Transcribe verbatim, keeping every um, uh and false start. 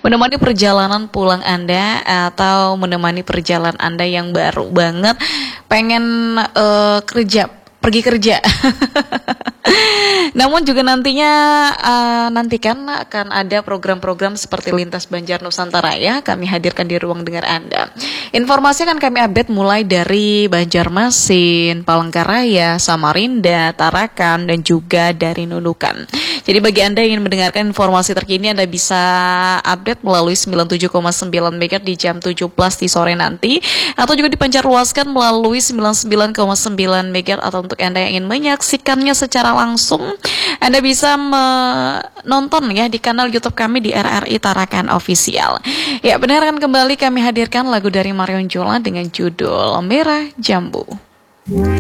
menemani perjalanan pulang Anda atau menemani perjalanan Anda yang baru banget pengen uh, kerja, pergi kerja. Namun juga nantinya uh, nantikan akan ada program-program seperti Lintas Banjar Nusantara ya, kami hadirkan di ruang dengar Anda. Informasi akan kami update mulai dari Banjarmasin, Palangkaraya, Samarinda, Tarakan, dan juga dari Nunukan. Jadi bagi Anda yang ingin mendengarkan informasi terkini, Anda bisa update melalui sembilan puluh tujuh koma sembilan megahertz di jam tujuh belas di sore nanti, atau juga dipancarluaskan melalui sembilan puluh sembilan koma sembilan megahertz. Atau untuk Anda yang ingin menyaksikannya secara langsung, Anda bisa menonton ya di kanal YouTube kami di R R I Tarakan Official. Ya, benarkan kembali kami hadirkan lagu dari Marion Jola dengan judul Merah Jambu.